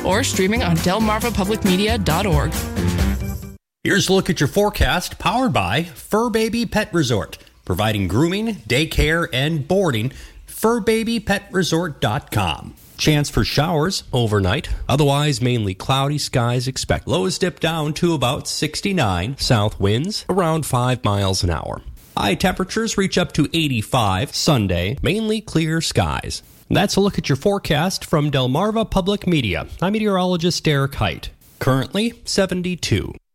or streaming on delmarvapublicmedia.org. Here's a look at your forecast, powered by Fur Baby Pet Resort, providing grooming, daycare, and boarding. FurBabyPetResort.com. Chance for showers overnight. Otherwise, mainly cloudy skies expect. Lows dip down to about 69. South winds around 5 miles an hour. High temperatures reach up to 85. Sunday, mainly clear skies. That's a look at your forecast from Delmarva Public Media. I'm meteorologist Derek Height. Currently 72.